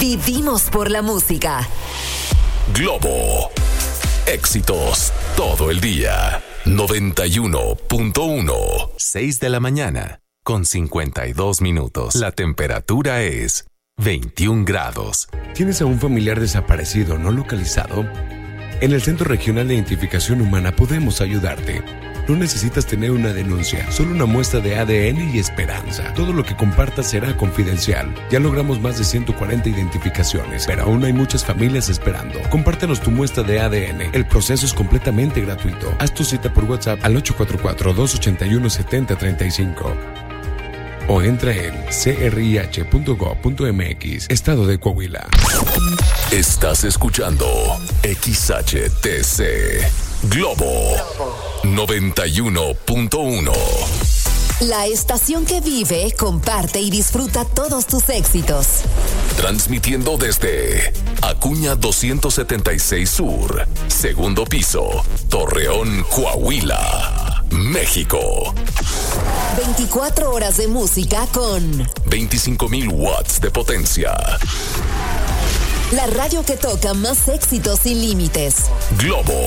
Vivimos por la música. Globo. Éxitos todo el día. 91.1. 6 de la mañana, con 52 minutos. La temperatura es 21 grados. ¿Tienes a un familiar desaparecido no localizado? En el Centro Regional de Identificación Humana podemos ayudarte. No necesitas tener una denuncia, solo una muestra de ADN y esperanza. Todo lo que compartas será confidencial. Ya logramos más de 140 identificaciones, pero aún hay muchas familias esperando. Compártenos tu muestra de ADN. El proceso es completamente gratuito. Haz tu cita por WhatsApp al 844-281-7035. O entra en crih.gov.mx, Estado de Coahuila. Estás escuchando XHTC Globo 91.1. La estación que vive, comparte y disfruta todos tus éxitos. Transmitiendo desde Acuña 276 Sur, segundo piso, Torreón, Coahuila, México. 24 horas de música con 25,000 watts de potencia. La radio que toca más éxitos sin límites. Globo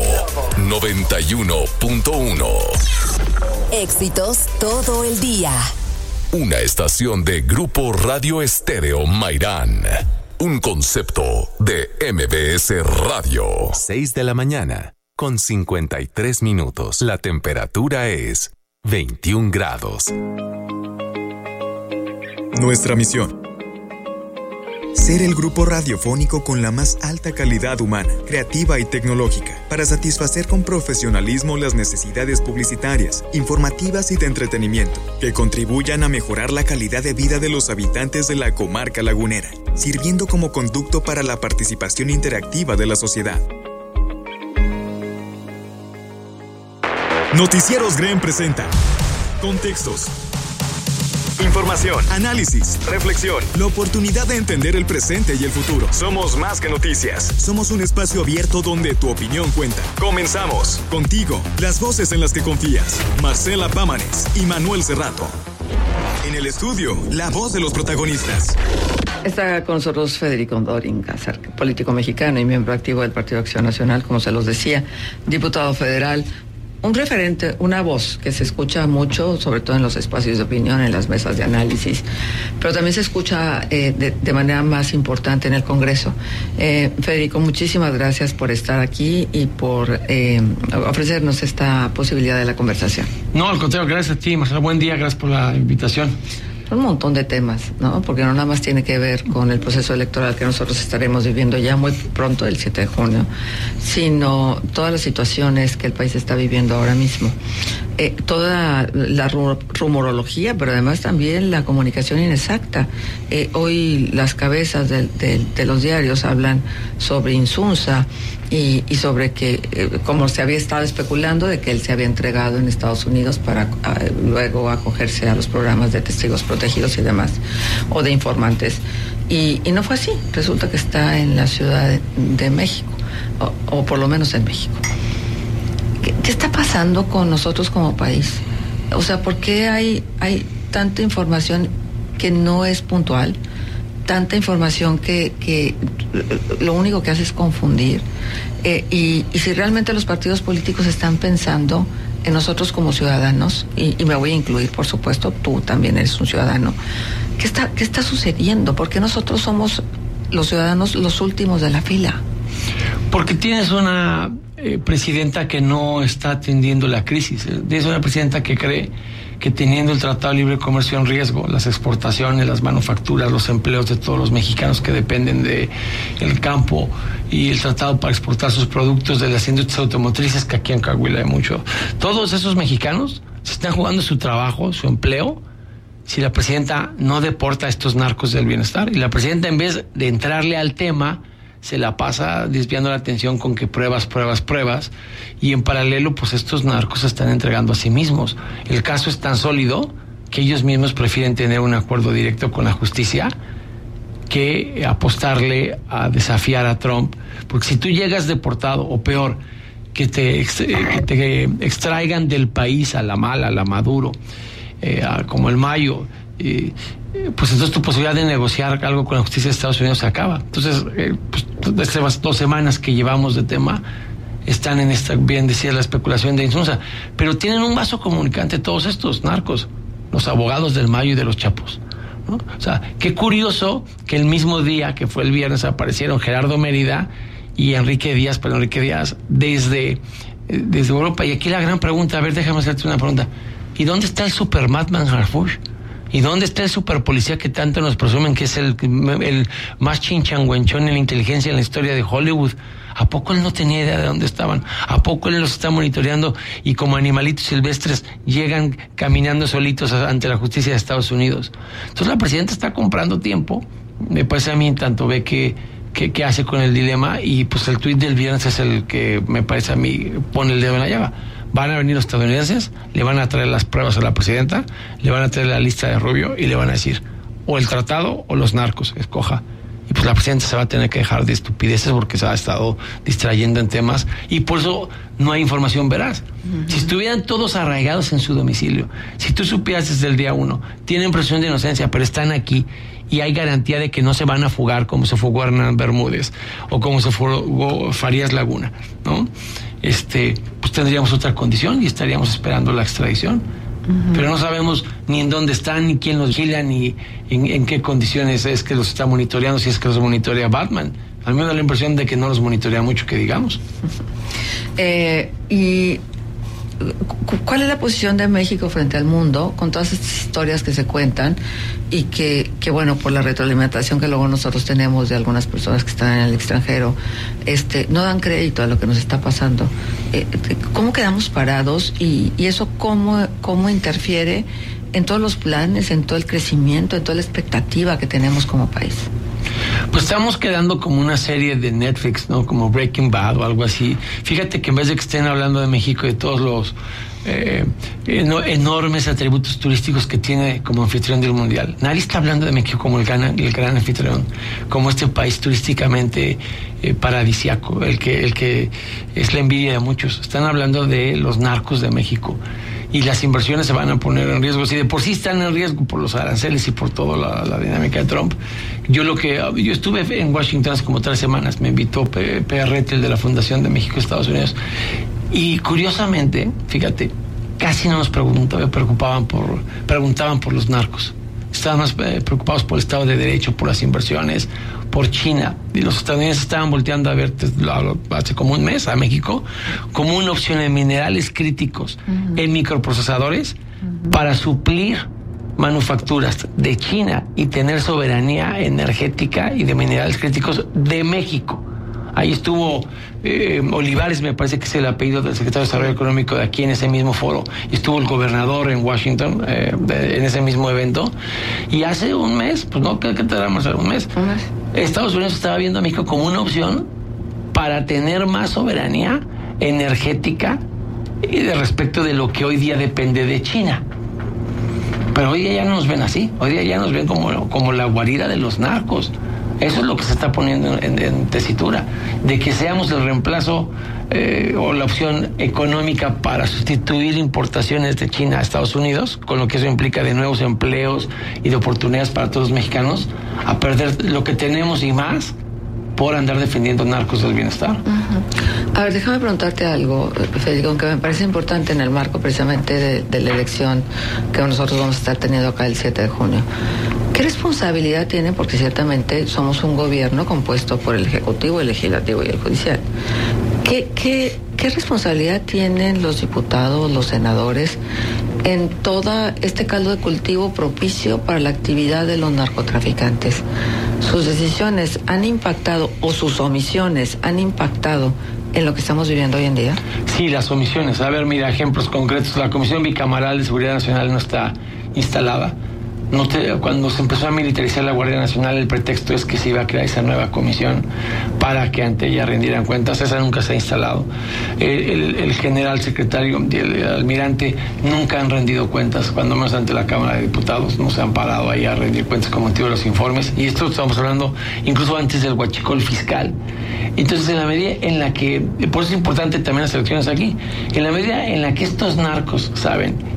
91.1. Éxitos todo el día. Una estación de Grupo Radio Estéreo Mairán. Un concepto de MBS Radio. 6 de la mañana, con 53 minutos. La temperatura es 21 grados. Nuestra misión: ser el grupo radiofónico con la más alta calidad humana, creativa y tecnológica, para satisfacer con profesionalismo las necesidades publicitarias, informativas y de entretenimiento, que contribuyan a mejorar la calidad de vida de los habitantes de la comarca lagunera, sirviendo como conducto para la participación interactiva de la sociedad. Noticieros GREN presenta Contextos, información, análisis, reflexión, la oportunidad de entender el presente y el futuro. Somos más que noticias. Somos un espacio abierto donde tu opinión cuenta. Comenzamos. Contigo, las voces en las que confías. Marcela Pámanes y Manuel Cerrato. En el estudio, la voz de los protagonistas. Está con nosotros Federico Dorin Cázar, político mexicano y miembro activo del Partido Acción Nacional, como se los decía, diputado federal. Un referente, una voz que se escucha mucho, sobre todo en los espacios de opinión, en las mesas de análisis, pero también se escucha de manera más importante en el Congreso. Federico, muchísimas gracias por estar aquí y por ofrecernos esta posibilidad de la conversación. No, al contrario, gracias a ti, Marcela. Buen día, gracias por la invitación. Un montón de temas, ¿no? Porque no nada más tiene que ver con el proceso electoral que nosotros estaremos viviendo ya muy pronto, el 7 de junio, sino todas las situaciones que el país está viviendo ahora mismo. Toda la rumorología, pero además también la comunicación inexacta. Hoy las cabezas de los diarios hablan sobre Insunza y sobre que, como se había estado especulando, de que él se había entregado en Estados Unidos para luego acogerse a los programas de testigos protegidos y demás, o de informantes. Y no fue así. Resulta que está en la Ciudad de México, o por lo menos en México. ¿Qué está pasando con nosotros como país? O sea, ¿por qué hay tanta información que no es puntual? Tanta información que lo único que hace es confundir. Y si realmente los partidos políticos están pensando en nosotros como ciudadanos, y me voy a incluir, por supuesto, tú también eres un ciudadano, ¿qué está sucediendo? ¿Por qué nosotros somos los ciudadanos los últimos de la fila? Porque tienes una presidenta que no está atendiendo la crisis. Es una presidenta que cree que teniendo el Tratado de Libre Comercio en riesgo, las exportaciones, las manufacturas, los empleos de todos los mexicanos que dependen del campo y el tratado para exportar sus productos de las industrias automotrices, que aquí en Coahuila hay mucho. Todos esos mexicanos se están jugando su trabajo, su empleo, si la presidenta no deporta a estos narcos del bienestar. Y la presidenta, en vez de entrarle al tema, se la pasa desviando la atención con que pruebas, y en paralelo, pues estos narcos se están entregando a sí mismos. El caso es tan sólido que ellos mismos prefieren tener un acuerdo directo con la justicia que apostarle a desafiar a Trump, porque si tú llegas deportado, o peor, que te extraigan del país a la mala, a la Maduro, como el Mayo, pues entonces tu posibilidad de negociar algo con la justicia de Estados Unidos se acaba. Entonces, pues estas 2 semanas que llevamos de tema están en esta, bien decía, la especulación de Insunza, pero tienen un vaso comunicante todos estos narcos, los abogados del Mayo y de los Chapos, ¿no? O sea, qué curioso que el mismo día que fue el viernes aparecieron Gerardo Mérida y Enrique Díaz desde Europa. Y aquí la gran pregunta, a ver, déjame hacerte una pregunta. ¿Y dónde está el super Madman Harfuch? ¿Y dónde está el super policía que tanto nos presumen que es el más chinchanguenchón en la inteligencia en la historia de Hollywood? ¿A poco él no tenía idea de dónde estaban? ¿A poco él los está monitoreando y como animalitos silvestres llegan caminando solitos ante la justicia de Estados Unidos? Entonces la presidenta está comprando tiempo. Me parece a mí, tanto ve que hace con el dilema, y pues el tuit del viernes es el que me parece a mí pone el dedo en la llaga. Van a venir los estadounidenses, le van a traer las pruebas a la presidenta, le van a traer la lista de Rubio y le van a decir o el tratado o los narcos, escoja. Y pues la presidenta se va a tener que dejar de estupideces porque se ha estado distrayendo en temas y por eso no hay información veraz. Uh-huh. Si estuvieran todos arraigados en su domicilio, si tú supieras desde el día 1, tienen presunción de inocencia, pero están aquí y hay garantía de que no se van a fugar como se fugó Hernán Bermúdez o como se fugó Farías Laguna, ¿no? Pues tendríamos otra condición y estaríamos esperando la extradición. Uh-huh. Pero no sabemos ni en dónde están, ni quién los vigila, ni en qué condiciones es que los está monitoreando, si es que los monitorea Batman. A mí me da la impresión de que no los monitorea mucho, que digamos. Y ¿cuál es la posición de México frente al mundo con todas estas historias que se cuentan y que bueno, por la retroalimentación que luego nosotros tenemos de algunas personas que están en el extranjero, no dan crédito a lo que nos está pasando? ¿Cómo quedamos parados y eso cómo interfiere en todos los planes, en todo el crecimiento, en toda la expectativa que tenemos como país? Pues estamos quedando como una serie de Netflix, ¿no? Como Breaking Bad o algo así. Fíjate que en vez de que estén hablando de México y de todos los enormes atributos turísticos que tiene como anfitrión del Mundial, nadie está hablando de México como el gran anfitrión, como este país turísticamente paradisiaco, el que es la envidia de muchos. Están hablando de los narcos de México. Y las inversiones se van a poner en riesgo. Si de por sí están en riesgo por los aranceles y por toda la dinámica de Trump. Yo estuve en Washington hace como 3 semanas. Me invitó PRT, el de la Fundación de México Estados Unidos. Y curiosamente, fíjate, casi no nos preguntaban por los narcos. Estaban más preocupados por el Estado de Derecho, por las inversiones, por China. Y los estadounidenses estaban volteando a ver hace como un mes a México como una opción en minerales críticos, uh-huh, en microprocesadores, uh-huh, para suplir manufacturas de China y tener soberanía energética y de minerales críticos de México. Ahí estuvo Olivares, me parece que es el apellido del secretario de Desarrollo Económico de aquí en ese mismo foro. Y estuvo el gobernador en Washington en ese mismo evento. Y hace un mes, pues no, ¿qué te da más? ¿Un mes? Estados Unidos estaba viendo a México como una opción para tener más soberanía energética y de respecto de lo que hoy día depende de China. Pero hoy día ya no nos ven así. Hoy día ya nos ven como la guarida de los narcos. Eso es lo que se está poniendo en tesitura, de que seamos el reemplazo o la opción económica para sustituir importaciones de China a Estados Unidos, con lo que eso implica de nuevos empleos y de oportunidades para todos los mexicanos, a perder lo que tenemos y más por andar defendiendo narcos del bienestar. Uh-huh. A ver, déjame preguntarte algo, Federico, que me parece importante en el marco precisamente de la elección que nosotros vamos a estar teniendo acá el 7 de junio. ¿Qué responsabilidad tiene? Porque ciertamente somos un gobierno compuesto por el Ejecutivo, el Legislativo y el Judicial. ¿Qué responsabilidad tienen los diputados, los senadores en todo este caldo de cultivo propicio para la actividad de los narcotraficantes? ¿Sus decisiones han impactado o sus omisiones han impactado en lo que estamos viviendo hoy en día? Sí, las omisiones. A ver, mira, ejemplos concretos. La Comisión Bicameral de Seguridad Nacional no está instalada. Cuando se empezó a militarizar la Guardia Nacional, el pretexto es que se iba a crear esa nueva comisión para que ante ella rindieran cuentas. Esa nunca se ha instalado. El general secretario y el almirante nunca han rendido cuentas, cuando menos ante la Cámara de Diputados. No se han parado ahí a rendir cuentas con motivo de los informes. Y esto estamos hablando incluso antes del huachicol fiscal. Entonces, en la medida en la que, por eso es importante también las elecciones aquí, en la medida en la que estos narcos saben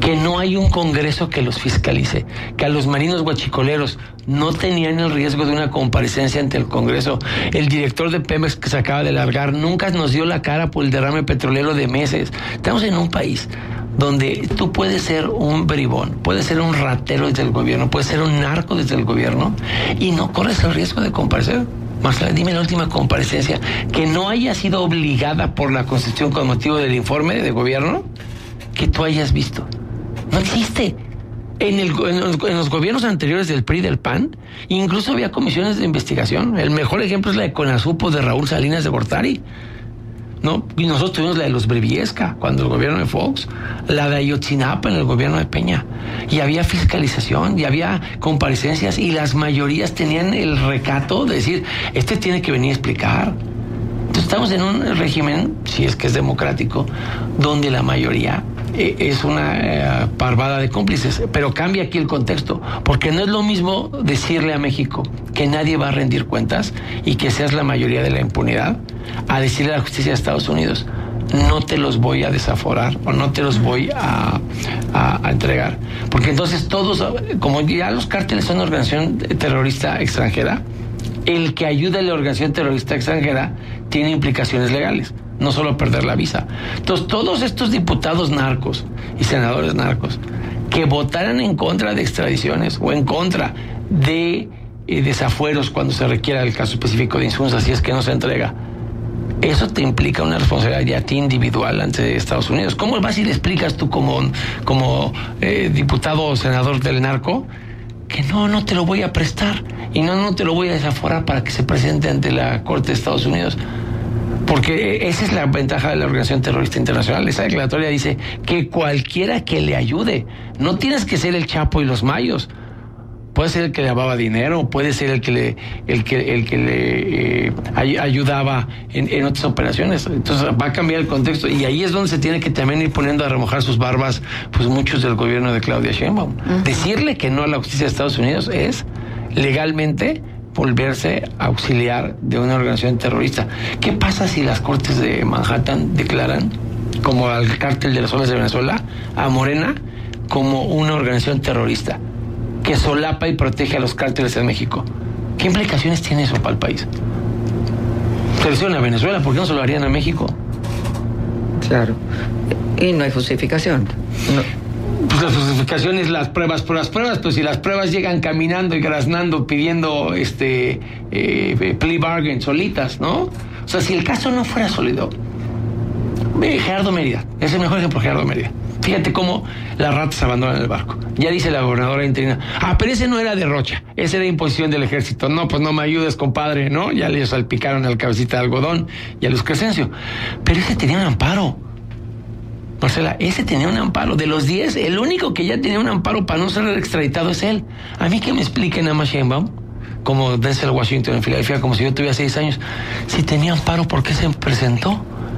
que no hay un Congreso que los fiscalice, que a los marinos guachicoleros no tenían el riesgo de una comparecencia ante el Congreso. El director de Pemex, que se acaba de largar, nunca nos dio la cara por el derrame petrolero de meses. Estamos en un país donde tú puedes ser un bribón, puedes ser un ratero desde el gobierno, puedes ser un narco desde el gobierno y no corres el riesgo de comparecer. Marcela, dime la última comparecencia que no haya sido obligada por la Constitución con motivo del informe de gobierno que tú hayas visto. No existe. En los gobiernos anteriores del PRI y del PAN, incluso había comisiones de investigación. El mejor ejemplo es la de Conasupo de Raúl Salinas de Gortari, ¿no? Y nosotros tuvimos la de los Briviesca, cuando el gobierno de Fox, la de Ayotzinapa en el gobierno de Peña. Y había fiscalización, y había comparecencias, y las mayorías tenían el recato de decir, tiene que venir a explicar. Entonces estamos en un régimen, si es que es democrático, donde la mayoría es una parvada de cómplices, pero cambia aquí el contexto, porque no es lo mismo decirle a México que nadie va a rendir cuentas y que seas la mayoría de la impunidad, a decirle a la justicia de Estados Unidos, no te los voy a desaforar o no te los voy a entregar, porque entonces todos, como ya los cárteles son una organización terrorista extranjera, el que ayuda a la organización terrorista extranjera tiene implicaciones legales, no solo perder la visa. Entonces, todos estos diputados narcos y senadores narcos que votaran en contra de extradiciones o en contra de desafueros cuando se requiera el caso específico de Insunza, si es que no se entrega, eso te implica una responsabilidad ya a ti individual ante Estados Unidos. ¿Cómo vas y le explicas tú como diputado o senador del narco que no te lo voy a prestar y no te lo voy a desaforar para que se presente ante la Corte de Estados Unidos? Porque esa es la ventaja de la Organización Terrorista Internacional. Esa declaratoria dice que cualquiera que le ayude, no tienes que ser el Chapo y los Mayos, puede ser el que le lavaba dinero, puede ser el que le ayudaba en otras operaciones. Entonces va a cambiar el contexto y ahí es donde se tiene que también ir poniendo a remojar sus barbas pues muchos del gobierno de Claudia Sheinbaum. Decirle que no a la justicia de Estados Unidos es legalmente volverse auxiliar de una organización terrorista. ¿Qué pasa si las cortes de Manhattan declaran como al cártel de las olas de Venezuela a Morena como una organización terrorista que solapa y protege a los cárteles en México? ¿Qué implicaciones tiene eso para el país? Se lo hicieron a Venezuela, ¿por qué no se lo harían a México? Claro. Y no hay justificación. No. Pues las justificaciones, las pruebas, pues si las pruebas llegan caminando y graznando, pidiendo plea bargain solitas, ¿no? O sea, si el caso no fuera sólido, Gerardo Mérida, es el mejor ejemplo, Gerardo Mérida. Fíjate cómo las ratas abandonan el barco. Ya dice la gobernadora interina, pero ese no era de Rocha, ese era imposición del ejército. No, pues no me ayudes, compadre, ¿no? Ya le salpicaron al Cabecita de Algodón y a Luz Crescencio. Pero ese tenía un amparo. Marcela, ese tenía un amparo. De los 10, el único que ya tenía un amparo para no ser extraditado es él. A mí que me expliquen a Sheinbaum, como Denzel Washington en Filadelfia, como si yo tuviera 6 años, si tenía amparo, ¿por qué se presentó?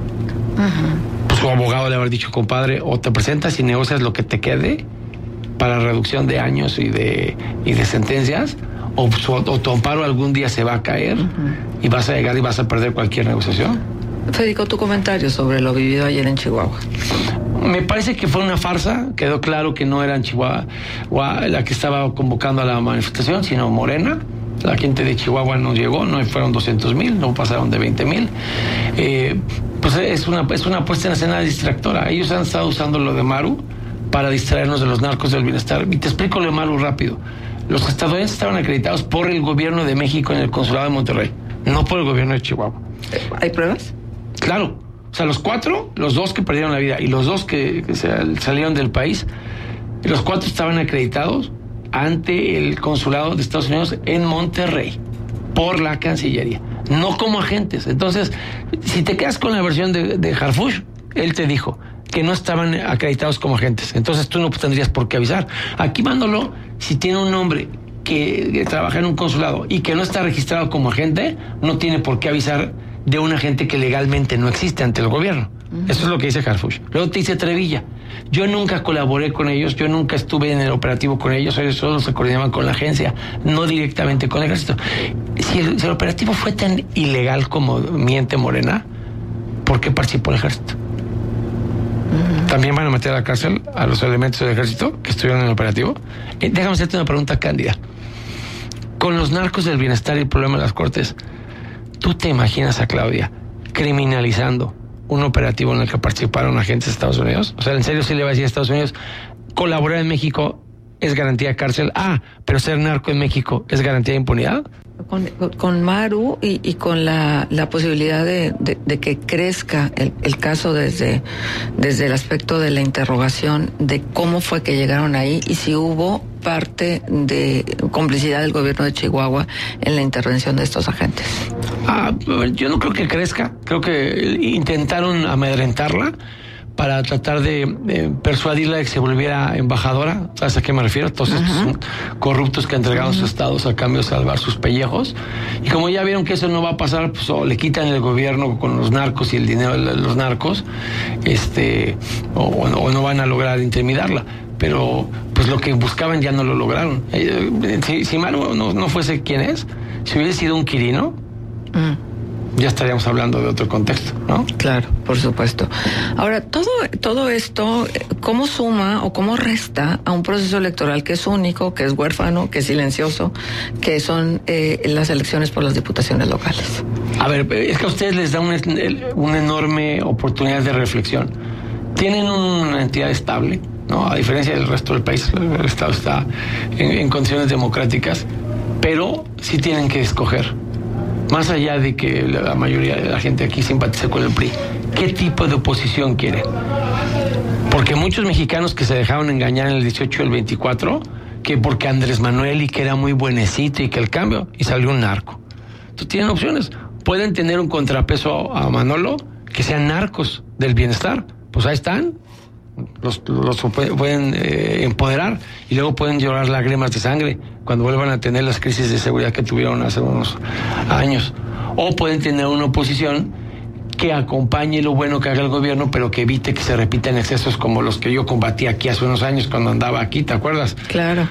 Pues su abogado le habrá dicho, compadre, o te presentas y negocias lo que te quede para reducción de años y de sentencias, o tu amparo algún día se va a caer y vas a llegar y vas a perder cualquier negociación. Federico, tu comentario sobre lo vivido ayer en Chihuahua. Me parece que fue una farsa. Quedó claro que no era en Chihuahua la que estaba convocando a la manifestación, sino Morena. La gente de Chihuahua no llegó, no fueron 200,000, no pasaron de 20,000. Pues es una puesta en escena distractora. Ellos han estado usando lo de Maru para distraernos de los narcos del bienestar. Y te explico lo de Maru rápido. Los estadounidenses estaban acreditados por el gobierno de México en el consulado de Monterrey, no por el gobierno de Chihuahua. ¿Hay pruebas? Claro, o sea, los 4, los 2 que perdieron la vida y los 2 que salieron del país, los 4 estaban acreditados ante el consulado de Estados Unidos en Monterrey por la Cancillería, no como agentes. Entonces, si te quedas con la versión de Harfuch, él te dijo que no estaban acreditados como agentes, entonces tú no tendrías por qué avisar. Aquí Mándolo, si tiene un nombre que trabaja en un consulado y que no está registrado como agente, no tiene por qué avisar de un agente que legalmente no existe ante el gobierno. Eso es lo que dice Harfuch. Luego te dice Trevilla, yo nunca colaboré con ellos, yo nunca estuve en el operativo con ellos solo se coordinaban con la agencia, no directamente con el ejército. Si el operativo fue tan ilegal como miente Morena, ¿por qué participó el ejército? ¿También van a meter a la cárcel a los elementos del ejército que estuvieron en el operativo? Déjame hacerte una pregunta cándida. Con los narcos del bienestar y el problema de las cortes, ¿tú te imaginas a Claudia criminalizando un operativo en el que participaron agentes de Estados Unidos? O sea, ¿en serio sí le va a decir a Estados Unidos, colaborar en México es garantía de cárcel? Pero ser narco en México es garantía de impunidad. Con Maru y con la posibilidad de que crezca el caso desde el aspecto de la interrogación de cómo fue que llegaron ahí y si hubo parte de complicidad del gobierno de Chihuahua en la intervención de estos agentes. Yo no creo que crezca, creo que intentaron amedrentarla para tratar de persuadirla de que se volviera embajadora. ¿Sabes a qué me refiero? Todos estos corruptos que entregaron sus estados a cambio de salvar sus pellejos. Y como ya vieron que eso no va a pasar, pues o le quitan el gobierno con los narcos y el dinero de los narcos, o no van a lograr intimidarla. Pero pues lo que buscaban ya no lo lograron. Si Maru no fuese quien es, si hubiese sido un Quirino, ya estaríamos hablando de otro contexto, ¿no? Claro, por supuesto. Ahora, todo esto, ¿cómo suma o cómo resta a un proceso electoral que es único, que es huérfano, que es silencioso, que son las elecciones por las diputaciones locales? A ver, es que a ustedes les da una enorme oportunidad de reflexión. Tienen una entidad estable, ¿no? A diferencia del resto del país, el Estado está en condiciones democráticas, pero sí tienen que escoger. Más allá de que la mayoría de la gente aquí simpatiza con el PRI, ¿qué tipo de oposición quiere? Porque muchos mexicanos que se dejaron engañar en el 18 y el 24, que porque Andrés Manuel y que era muy buenecito y que el cambio, y salió un narco. Entonces tienen opciones. Pueden tener un contrapeso a Manolo, que sean narcos del bienestar. Pues ahí están. Los pueden empoderar y luego pueden llorar lágrimas de sangre cuando vuelvan a tener las crisis de seguridad que tuvieron hace unos años. O pueden tener una oposición que acompañe lo bueno que haga el gobierno, pero que evite que se repitan excesos como los que yo combatí aquí hace unos años cuando andaba aquí, ¿te acuerdas? Claro.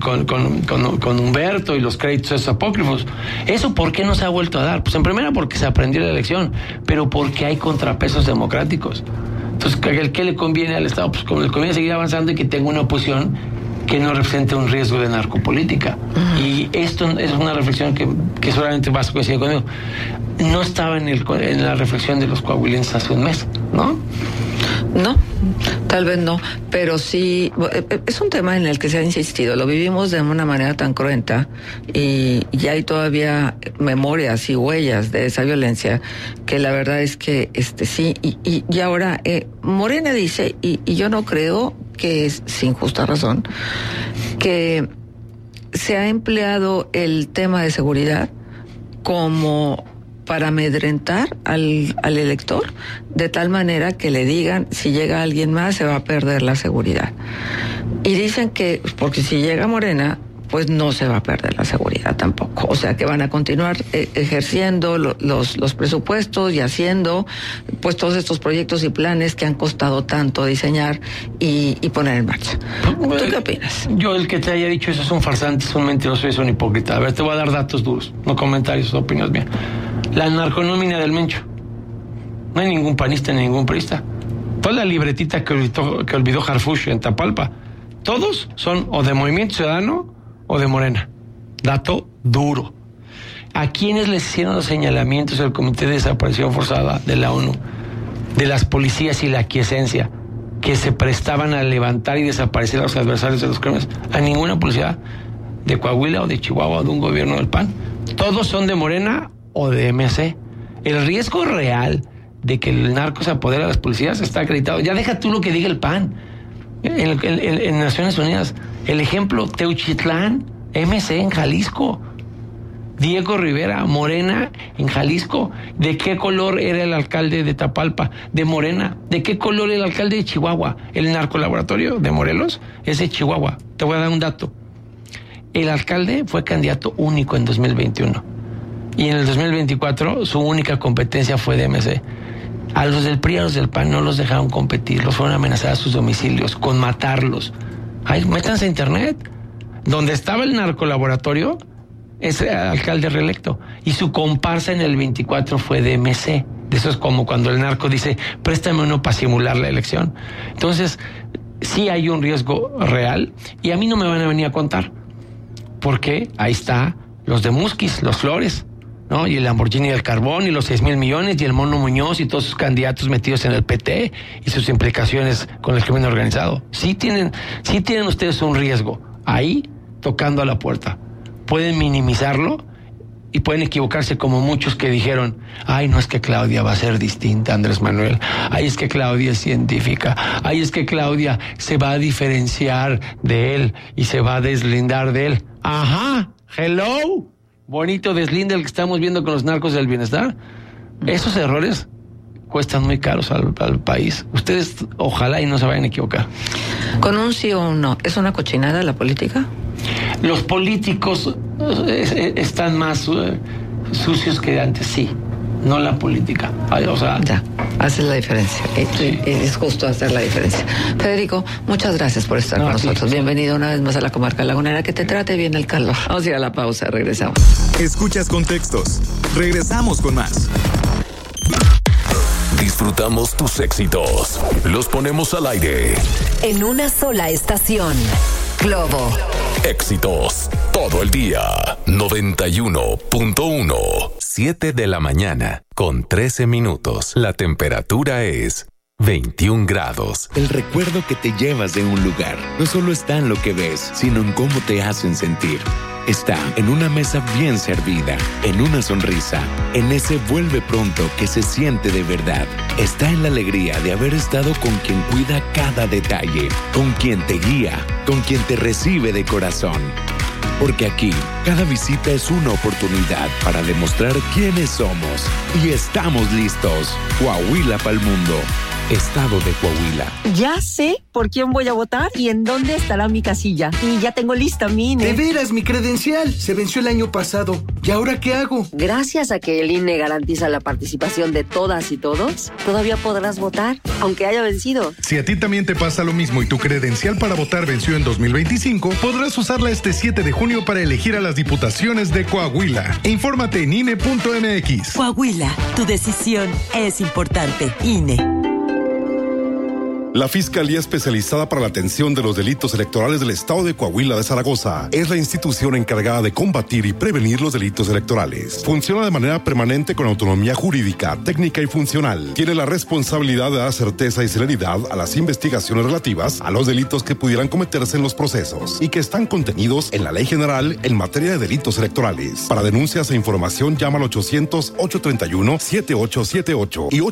Con Humberto y los créditos esos apócrifos. ¿Eso por qué no se ha vuelto a dar? Pues en primera porque se aprendió la elección, pero porque hay contrapesos democráticos. Entonces, ¿qué le conviene al Estado? Pues como le conviene seguir avanzando y que tenga una oposición que no represente un riesgo de narcopolítica. Y esto es una reflexión que seguramente vas a coincidir conmigo. No estaba en la reflexión de los coahuilenses hace un mes, ¿no? No, tal vez no, pero sí, es un tema en el que se ha insistido, lo vivimos de una manera tan cruenta y ya hay todavía memorias y huellas de esa violencia que la verdad es que sí, y ahora Morena dice, y yo no creo que es sin justa razón, que se ha empleado el tema de seguridad como para amedrentar al elector, de tal manera que le digan, si llega alguien más se va a perder la seguridad. Y dicen que, porque si llega Morena, pues no se va a perder la seguridad tampoco. O sea que van a continuar ejerciendo los presupuestos y haciendo pues todos estos proyectos y planes que han costado tanto diseñar y poner en marcha. ¿Tú qué opinas? Yo, el que te haya dicho eso es un farsante, es un mentiroso y es un hipócrita. A ver, te voy a dar datos duros, no comentarios, opiniones mías. La narconómina del Mencho. No hay ningún panista ni ningún priista. Toda la libretita que olvidó Harfuch en Tapalpa, todos son o de Movimiento Ciudadano o de Morena. Dato duro. ¿A quiénes les hicieron los señalamientos del Comité de Desaparición Forzada de la ONU, de las policías y la aquiescencia, que se prestaban a levantar y desaparecer a los adversarios de los crímenes? A ninguna policía de Coahuila o de Chihuahua o de un gobierno del PAN. Todos son de Morena o de MC. El riesgo real de que el narco se apodere a las policías está acreditado. Ya deja tú lo que diga el PAN. En Naciones Unidas, el ejemplo, Teuchitlán, MC en Jalisco, Diego Rivera, Morena en Jalisco. ¿De qué color era el alcalde de Tapalpa? De Morena. ¿De qué color el alcalde de Chihuahua? El narcolaboratorio de Morelos es de Chihuahua. Te voy a dar un dato. El alcalde fue candidato único en 2021 y en el 2024 su única competencia fue de MC. A los del PRI y a los del PAN no los dejaron competir, los fueron a amenazar a sus domicilios con matarlos. Ay, métanse a internet. Donde estaba el narcolaboratorio, ese alcalde reelecto, y su comparsa en el 24 fue de MC. Eso es como cuando el narco dice, préstame uno para simular la elección. Entonces, sí hay un riesgo real y a mí no me van a venir a contar. Porque ahí está los de Musquis, los Flores, ¿no? Y el Lamborghini del Carbón y los 6,000 millones y el Mono Muñoz y todos sus candidatos metidos en el PT y sus implicaciones con el crimen organizado. Sí tienen ustedes un riesgo ahí tocando a la puerta. Pueden minimizarlo y pueden equivocarse como muchos que dijeron, ay, no es que Claudia va a ser distinta, Andrés Manuel. Ay, es que Claudia es científica. Ay, es que Claudia se va a diferenciar de él y se va a deslindar de él. Ajá, hello. Bonito deslinde el que estamos viendo con los narcos del bienestar. Esos errores cuestan muy caros al país. Ustedes ojalá y no se vayan a equivocar. Con un sí o un no, ¿es una cochinada la política? Los políticos están más sucios que antes, sí, no la política. O sea, ya, hace la diferencia. Sí. Es justo hacer la diferencia. Federico, muchas gracias por estar con nosotros. Bienvenido una vez más a la Comarca Lagunera. Que te trate bien el calor. Vamos a ir a la pausa, regresamos. Escuchas Contextos. Regresamos con más. Disfrutamos tus éxitos. Los ponemos al aire. En una sola estación. Globo. Éxitos todo el día. 91.1. 7 de la mañana, con 13 minutos. La temperatura es 21 grados. El recuerdo que te llevas de un lugar no solo está en lo que ves, sino en cómo te hacen sentir. Está en una mesa bien servida, en una sonrisa, en ese vuelve pronto que se siente de verdad. Está en la alegría de haber estado con quien cuida cada detalle, con quien te guía, con quien te recibe de corazón. Porque aquí, cada visita es una oportunidad para demostrar quiénes somos. Y estamos listos. Coahuila pa'l mundo. Estado de Coahuila. Ya sé por quién voy a votar y en dónde estará mi casilla. Y ya tengo lista mi INE. De veras, mi credencial se venció el año pasado. ¿Y ahora qué hago? Gracias a que el INE garantiza la participación de todas y todos, todavía podrás votar, aunque haya vencido. Si a ti también te pasa lo mismo y tu credencial para votar venció en 2025, podrás usarla este 7 de junio para elegir a las diputaciones de Coahuila. Infórmate en INE.mx. Coahuila, tu decisión es importante. INE. La Fiscalía Especializada para la Atención de los Delitos Electorales del Estado de Coahuila de Zaragoza es la institución encargada de combatir y prevenir los delitos electorales. Funciona de manera permanente con autonomía jurídica, técnica y funcional. Tiene la responsabilidad de dar certeza y celeridad a las investigaciones relativas a los delitos que pudieran cometerse en los procesos y que están contenidos en la Ley General en materia de delitos electorales. Para denuncias e información llama al 800-831-7878 y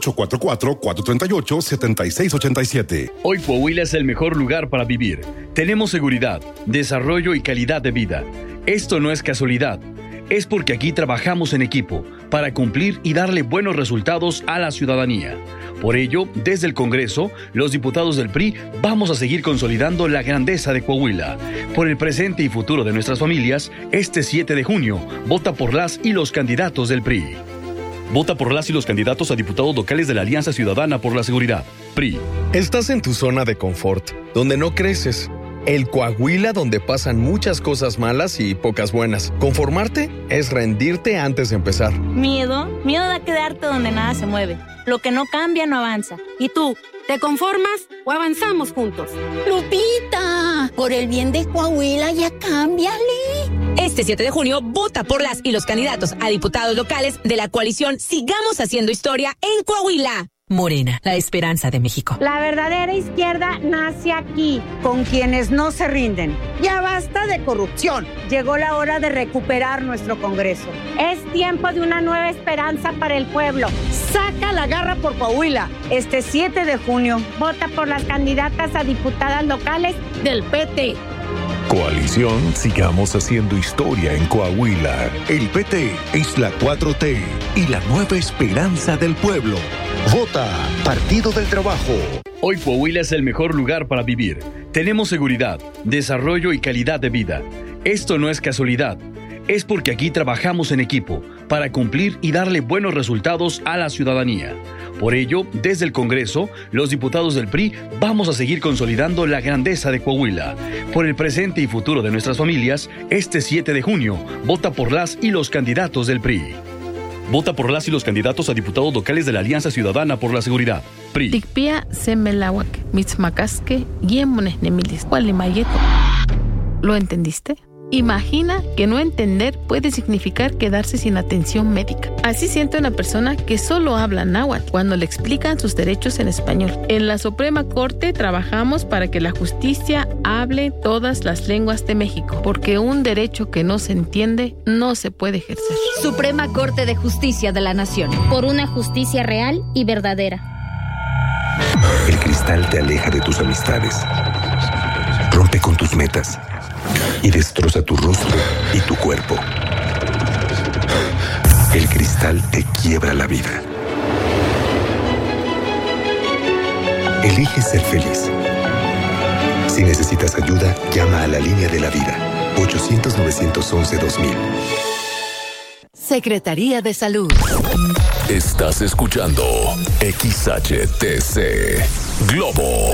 844-438-7687. Hoy Coahuila es el mejor lugar para vivir. Tenemos seguridad, desarrollo y calidad de vida. Esto no es casualidad. Es porque aquí trabajamos en equipo para cumplir y darle buenos resultados a la ciudadanía. Por ello, desde el Congreso, los diputados del PRI vamos a seguir consolidando la grandeza de Coahuila. Por el presente y futuro de nuestras familias, este 7 de junio, vota por las y los candidatos del PRI. Vota por las y los candidatos a diputados locales de la Alianza Ciudadana por la Seguridad, PRI. Estás en tu zona de confort, donde no creces. El Coahuila donde pasan muchas cosas malas y pocas buenas. Conformarte es rendirte antes de empezar. Miedo de quedarte donde nada se mueve. Lo que no cambia no avanza. ¿Y tú? ¿Te conformas o avanzamos juntos? Lupita, por el bien de Coahuila ya cámbiale. Este 7 de junio, vota por las y los candidatos a diputados locales de la coalición Sigamos Haciendo Historia en Coahuila. Morena, la esperanza de México. La verdadera izquierda nace aquí, con quienes no se rinden. Ya basta de corrupción. Llegó la hora de recuperar nuestro Congreso. Es tiempo de una nueva esperanza para el pueblo. Saca la garra por Coahuila. Este 7 de junio, vota por las candidatas a diputadas locales del PT. Coalición Sigamos Haciendo Historia en Coahuila. El PT es la 4T y la nueva esperanza del pueblo. Vota Partido del Trabajo. Hoy Coahuila es el mejor lugar para vivir. Tenemos seguridad, desarrollo y calidad de vida. Esto no es casualidad. Es porque aquí trabajamos en equipo para cumplir y darle buenos resultados a la ciudadanía. Por ello, desde el Congreso, los diputados del PRI vamos a seguir consolidando la grandeza de Coahuila. Por el presente y futuro de nuestras familias, este 7 de junio, vota por las y los candidatos del PRI. Vota por las y los candidatos a diputados locales de la Alianza Ciudadana por la Seguridad. PRI. Tikpia semelawak, mitzmakaske, yemones nemilis, gualimayeto. ¿Lo entendiste? Imagina que no entender puede significar quedarse sin atención médica. Así siente una persona que solo habla náhuatl cuando le explican sus derechos en español. En la Suprema Corte trabajamos para que la justicia hable todas las lenguas de México, porque un derecho que no se entiende no se puede ejercer. Suprema Corte de Justicia de la Nación. Por una justicia real y verdadera. El cristal te aleja de tus amistades, rompe con tus metas y destroza tu rostro y tu cuerpo. El cristal te quiebra la vida. Elige ser feliz. Si necesitas ayuda, llama a la línea de la vida. 800-911-2000. Secretaría de Salud. Estás escuchando XHTC Globo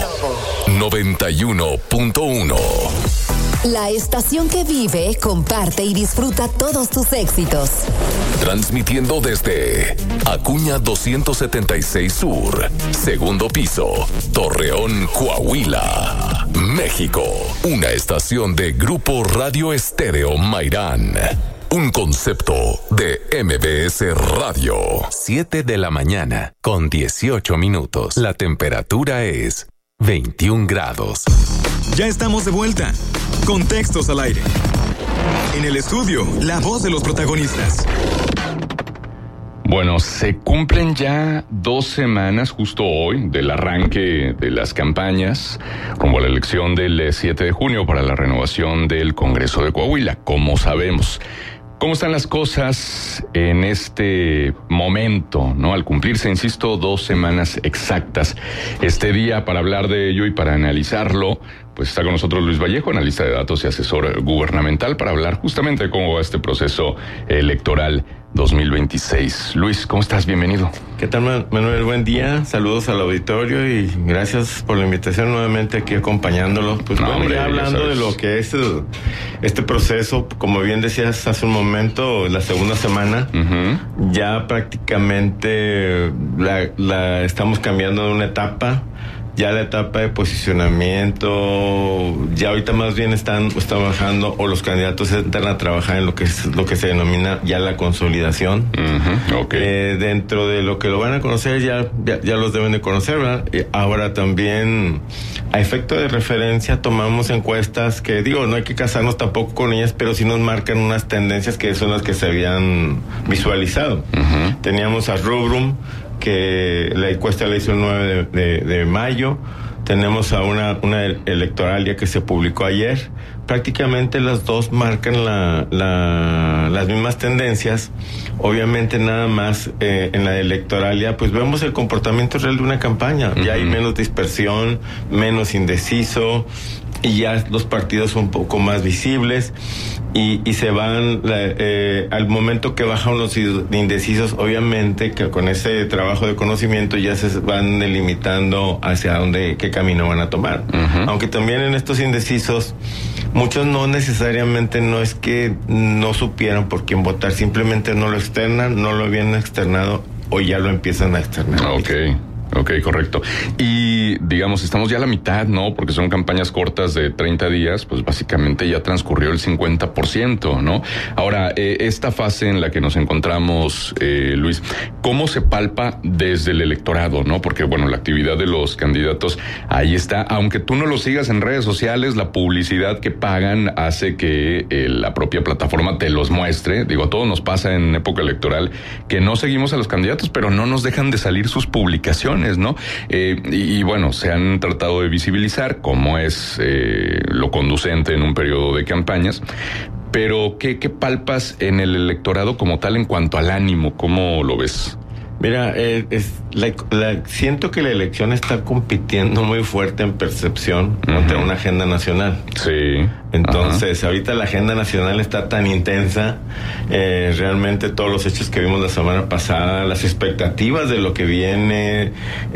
91.1. La estación que vive, comparte y disfruta todos tus éxitos. Transmitiendo desde Acuña 276 Sur, segundo piso, Torreón, Coahuila, México. Una estación de Grupo Radio Estéreo Mairán. Un concepto de MBS Radio. 7 de la mañana, con 18 minutos. La temperatura es 21 grados. Ya estamos de vuelta. Contextos al aire. En el estudio, la voz de los protagonistas. Bueno, se cumplen ya 2 semanas justo hoy del arranque de las campañas rumbo a la elección del 7 de junio para la renovación del Congreso de Coahuila, como sabemos. ¿Cómo están las cosas en este momento, ¿no? Al cumplirse, insisto, 2 semanas exactas. Este día, para hablar de ello y para analizarlo, pues está con nosotros Luis Vallejo, analista de datos y asesor gubernamental, para hablar justamente de cómo va este proceso electoral 2026. Luis, ¿cómo estás? Bienvenido. ¿Qué tal, Manuel? Buen día. Saludos al auditorio y gracias por la invitación nuevamente aquí acompañándolos. Pues no, bueno, hombre, ya hablando de lo que es este proceso, como bien decías hace un momento, la segunda semana, ya prácticamente la estamos cambiando de una etapa. Ya la etapa de posicionamiento, ya ahorita más bien están trabajando, o los candidatos entran a trabajar en lo que se denomina ya la consolidación. Okay. Dentro de lo que lo van a conocer, ya los deben de conocer, ¿verdad? Ahora también, a efecto de referencia, tomamos encuestas que, no hay que casarnos tampoco con ellas, pero sí nos marcan unas tendencias que son las que se habían visualizado. Teníamos a Rubrum, que la encuesta la hizo el 9 de mayo. Tenemos a una electoralia que se publicó ayer. Prácticamente las dos marcan las mismas tendencias. Obviamente nada más en la electoralia pues vemos el comportamiento real de una campaña. Ya hay menos dispersión, menos indeciso, y ya los partidos son un poco más visibles y se van al momento que bajan los indecisos, obviamente que con ese trabajo de conocimiento ya se van delimitando hacia qué camino van a tomar. Aunque también en estos indecisos muchos no necesariamente, no es que no supieran por quién votar, simplemente no lo externan, no lo habían externado o ya lo empiezan a externar. Ok, correcto. Y digamos, estamos ya a la mitad, ¿no? Porque son campañas cortas de 30 días, pues básicamente ya transcurrió el 50%, ¿no? Ahora, esta fase en la que nos encontramos, Luis, ¿cómo se palpa desde el electorado, no? Porque, bueno, la actividad de los candidatos ahí está. Aunque tú no lo sigas en redes sociales, la publicidad que pagan hace que la propia plataforma te los muestre. Digo, a todos nos pasa en época electoral que no seguimos a los candidatos, pero no nos dejan de salir sus publicaciones, ¿no? Y bueno, se han tratado de visibilizar cómo es lo conducente en un periodo de campañas, pero ¿qué palpas en el electorado como tal en cuanto al ánimo? ¿Cómo lo ves? Mira, siento que la elección está compitiendo muy fuerte en percepción contra una agenda nacional. Sí. Entonces, ahorita la agenda nacional está tan intensa, realmente todos los hechos que vimos la semana pasada, las expectativas de lo que viene,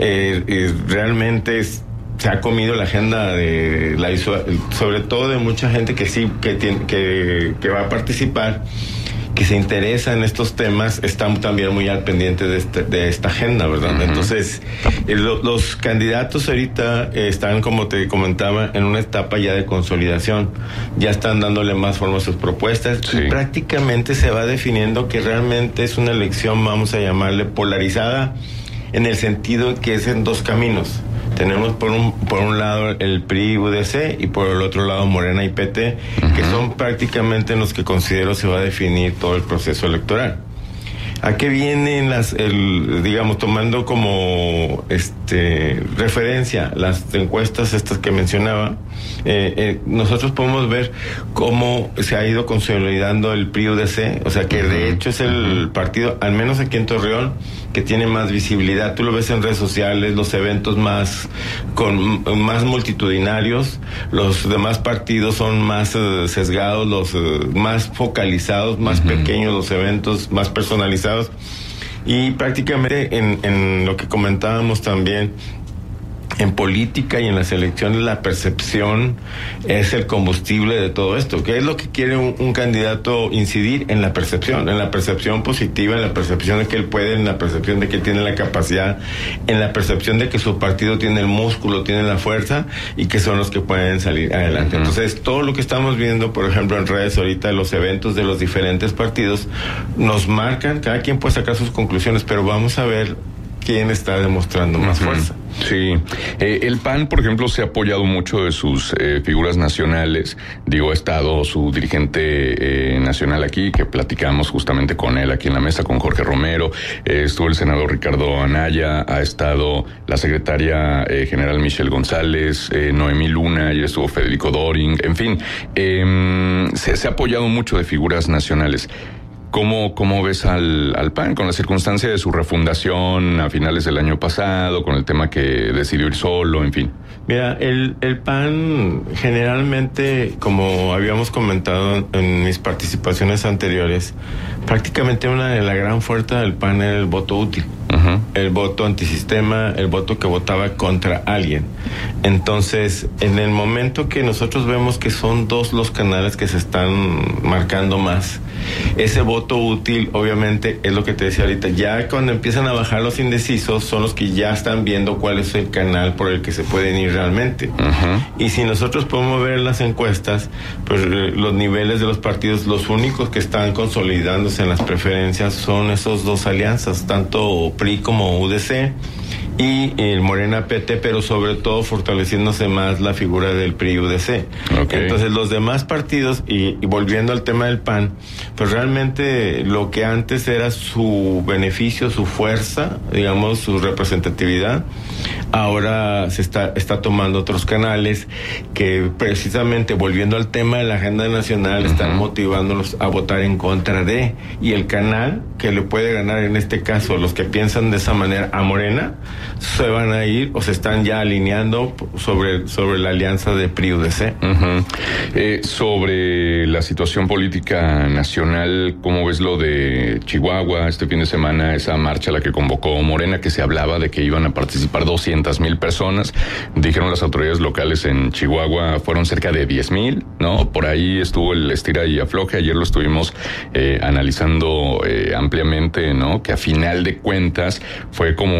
realmente se ha comido la agenda sobre todo de mucha gente que sí, que va a participar, que se interesa en estos temas está también muy al pendiente de esta agenda, ¿verdad? Uh-huh. Entonces, los candidatos ahorita están, como te comentaba, en una etapa ya de consolidación. Ya están dándole más forma a sus propuestas, sí. Y prácticamente se va definiendo que realmente es una elección, vamos a llamarle polarizada, en el sentido que es en dos caminos. Tenemos por un lado el PRI-UDC y por el otro lado Morena y PT, uh-huh. que son prácticamente los que considero se va a definir todo el proceso electoral. ¿A qué vienen digamos, tomando como referencia las encuestas estas que mencionaba? Nosotros podemos ver cómo se ha ido consolidando el PRI-UDC, o sea que de hecho es el partido, al menos aquí en Torreón, que tiene más visibilidad. Tú lo ves en redes sociales, los eventos más multitudinarios, los demás partidos son más sesgados, los más focalizados, más uh-huh. pequeños los eventos, más personalizados. Y prácticamente en lo que comentábamos también, en política y en las elecciones, la percepción es el combustible de todo esto. ¿Qué es lo que quiere un candidato incidir? En la percepción positiva, en la percepción de que él puede, en la percepción de que tiene la capacidad, en la percepción de que su partido tiene el músculo, tiene la fuerza y que son los que pueden salir adelante. Uh-huh. Entonces, todo lo que estamos viendo, por ejemplo, en redes ahorita, los eventos de los diferentes partidos, nos marcan, cada quien puede sacar sus conclusiones, pero vamos a ver quién está demostrando más fuerza. Sí, el PAN, por ejemplo, se ha apoyado mucho de sus figuras nacionales. Digo, ha estado su dirigente nacional aquí, que platicamos justamente con él aquí en la mesa, con Jorge Romero. Estuvo el senador Ricardo Anaya, ha estado la secretaria general Michelle González, Noemí Luna, y estuvo Federico Doring. En fin, se ha apoyado mucho de figuras nacionales. ¿Cómo ves al PAN con la circunstancia de su refundación a finales del año pasado, con el tema que decidió ir solo, en fin? Mira, el PAN generalmente, como habíamos comentado en mis participaciones anteriores, prácticamente la gran fuerza del PAN era el voto útil. Uh-huh. El voto antisistema, el voto que votaba contra alguien. Entonces, en el momento que nosotros vemos que son dos los canales que se están marcando más, ese voto útil, obviamente, es lo que te decía ahorita, ya cuando empiezan a bajar los indecisos, son los que ya están viendo cuál es el canal por el que se pueden ir realmente. Uh-huh. Y si nosotros podemos ver las encuestas, pues los niveles de los partidos, los únicos que están consolidándose en las preferencias son esos dos alianzas, tanto PRI como UDC y el Morena PT, pero sobre todo fortaleciéndose más la figura del PRI-UDC. Okay. Entonces los demás partidos, y volviendo al tema del PAN, pues realmente lo que antes era su beneficio, su fuerza, digamos, su representatividad, ahora se está tomando otros canales que precisamente, volviendo al tema de la agenda nacional, uh-huh. están motivándolos a votar en contra de, y el canal que le puede ganar en este caso, los que piensan de esa manera a Morena, se van a ir o se están ya alineando sobre la alianza de PRI-UDC. Uh-huh. Sobre la situación política nacional, ¿cómo ves lo de Chihuahua? Este fin de semana, esa marcha a la que convocó Morena, que se hablaba de que iban a participar 200,000 personas. Dijeron las autoridades locales en Chihuahua, fueron cerca de 10,000, ¿no? Por ahí estuvo el estira y afloje. Ayer lo estuvimos analizando ampliamente, ¿no? Que a final de cuentas fue como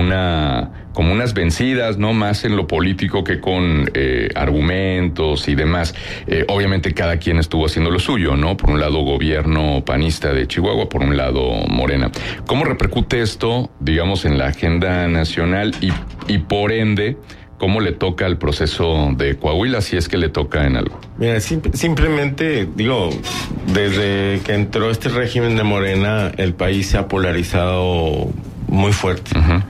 unas vencidas, ¿no? Más en lo político que con argumentos y demás. Obviamente cada quien estuvo haciendo lo suyo, ¿no? Por un lado gobierno panista de Chihuahua, por un lado Morena. ¿Cómo repercute esto, digamos, en la agenda nacional y por ende, cómo le toca al proceso de Coahuila, si es que le toca en algo? Mira, simplemente, digo, desde que entró este régimen de Morena, el país se ha polarizado muy fuerte. Uh-huh.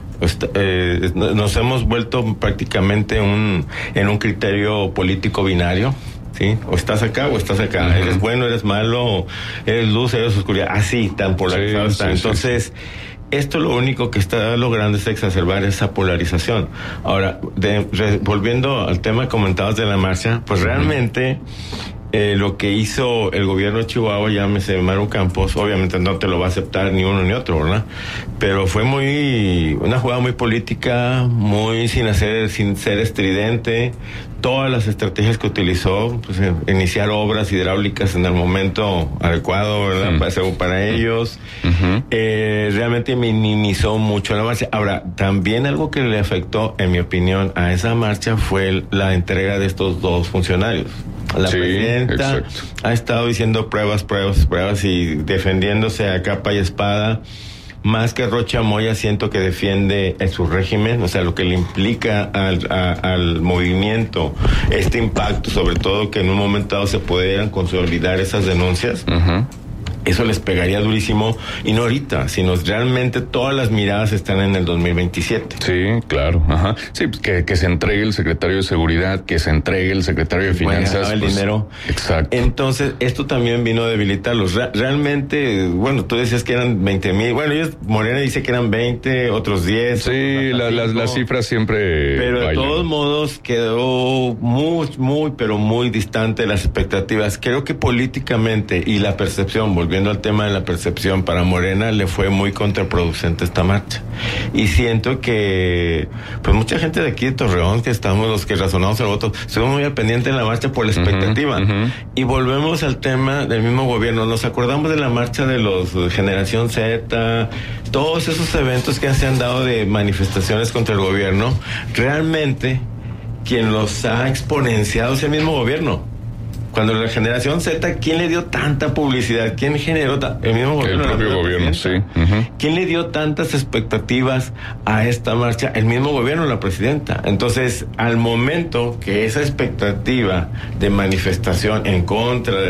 Nos hemos vuelto prácticamente en un criterio político binario, ¿sí? O estás acá o estás acá. Uh-huh. Eres bueno, eres malo, eres luz, eres oscuridad. Así, tan polarizado está. Sí, entonces, sí. Esto lo único que está logrando es exacerbar esa polarización. Ahora, volviendo al tema que comentabas de la marcha, pues realmente lo que hizo el gobierno de Chihuahua, llámese Maru Campos, obviamente no te lo va a aceptar ni uno ni otro, ¿verdad? Pero fue una jugada muy política, muy sin ser estridente. Todas las estrategias que utilizó, pues, iniciar obras hidráulicas en el momento adecuado, ¿verdad? Para ellos. Realmente minimizó mucho la marcha. Ahora, también algo que le afectó, en mi opinión, a esa marcha fue la entrega de estos dos funcionarios. La presidenta ha estado diciendo pruebas y defendiéndose a capa y espada. Más que Rocha Moya, siento que defiende su régimen, o sea, lo que le implica al movimiento, este impacto, sobre todo que en un momento dado se pudieran consolidar esas denuncias. Eso les pegaría durísimo, y no ahorita, sino realmente todas las miradas están en el 2027. Sí, claro. Sí, pues que se entregue el secretario de Seguridad, que se entregue el secretario de Finanzas. El dinero. Exacto. Entonces, esto también vino a debilitarlos. Realmente, bueno, tú decías que eran 20,000. Bueno, Morena dice que eran 20, otros 10. Sí, las cifras siempre Pero bailan. De todos modos quedó muy, pero muy distante de las expectativas. Creo que políticamente y la percepción, volviendo al tema de la percepción, para Morena le fue muy contraproducente esta marcha. Y siento que, pues, mucha gente de aquí de Torreón, que estamos los que razonamos el voto, estuvimos muy al pendiente en la marcha por la expectativa. Y volvemos al tema del mismo gobierno. Nos acordamos de la marcha de los Generación Z, todos esos eventos que se han dado de manifestaciones contra el gobierno. Realmente, quien los ha exponenciado es el mismo gobierno. Cuando la Generación Z, ¿quién le dio tanta publicidad? ¿Quién generó el mismo gobierno? El propio gobierno, sí. ¿Quién le dio tantas expectativas a esta marcha? El mismo gobierno, la presidenta. Entonces, al momento que esa expectativa de manifestación en contra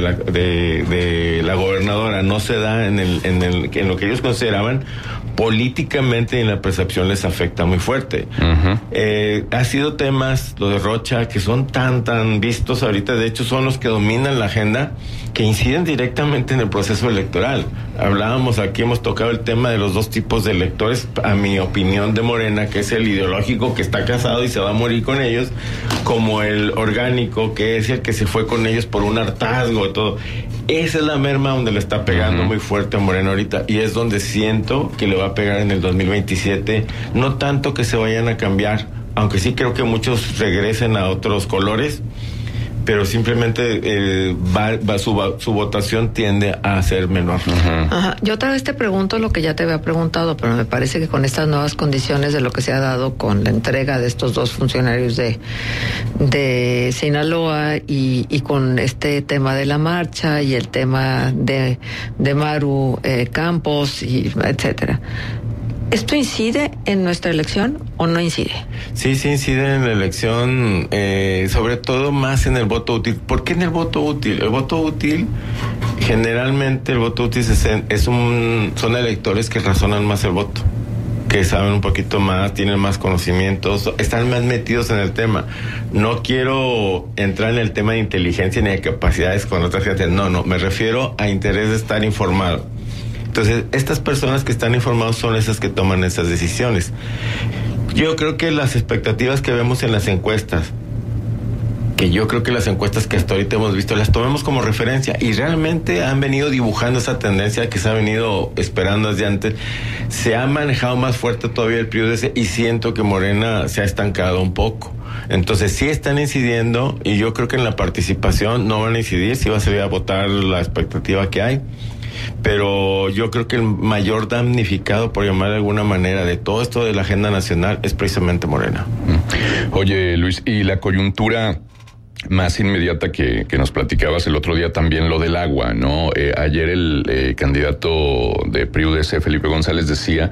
de la gobernadora no se da en lo que ellos consideraban, políticamente en la percepción les afecta muy fuerte. Ha sido temas, lo de Rocha, que son tan vistos ahorita, de hecho son los que dominan la agenda, que inciden directamente en el proceso electoral. Hablábamos aquí, hemos tocado el tema de los dos tipos de electores, a mi opinión, de Morena, que es el ideológico, que está casado y se va a morir con ellos, como el orgánico, que es el que se fue con ellos por un hartazgo y todo. Esa es la merma donde le está pegando muy fuerte a Morena ahorita, y es donde siento que le va a pegar en el 2027. No tanto que se vayan a cambiar, aunque sí creo que muchos regresen a otros colores, pero simplemente su votación tiende a ser menor. Yo otra vez te pregunto lo que ya te había preguntado, pero me parece que con estas nuevas condiciones de lo que se ha dado con la entrega de estos dos funcionarios de Sinaloa y con este tema de la marcha y el tema de Maru Campos, y etcétera, ¿esto incide en nuestra elección o no incide? Sí incide en la elección, sobre todo más en el voto útil. ¿Por qué en el voto útil? El voto útil, generalmente el voto útil son electores que razonan más el voto, que saben un poquito más, tienen más conocimientos, están más metidos en el tema. No quiero entrar en el tema de inteligencia ni de capacidades con otras gente. No, me refiero a interés de estar informado. Entonces, estas personas que están informadas son esas que toman esas decisiones. Yo creo que las expectativas que vemos en las encuestas, que hasta ahorita hemos visto, las tomemos como referencia, y realmente han venido dibujando esa tendencia que se ha venido esperando desde antes. Se ha manejado más fuerte todavía el PRI, y siento que Morena se ha estancado un poco. Entonces sí están incidiendo, y yo creo que en la participación no van a incidir, sí va a salir a votar la expectativa que hay. Pero yo creo que el mayor damnificado, por llamar de alguna manera, de todo esto de la agenda nacional es precisamente Morena. Oye, Luis, y la coyuntura más inmediata que nos platicabas el otro día, también lo del agua, ¿no? Ayer el candidato de PRI-UDC, Felipe González, decía